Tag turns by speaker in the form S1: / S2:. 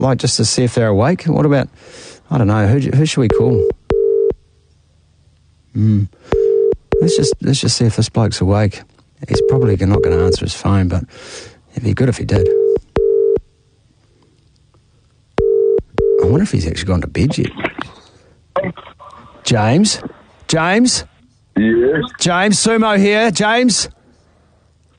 S1: Like, just to see if they're awake? What about, I don't know, who should we call? Let's just see if this bloke's awake. He's probably not going to answer his phone, but it'd be good if he did. I wonder if he's actually gone to bed yet. James?
S2: Yes.
S1: James, Sumo here. James?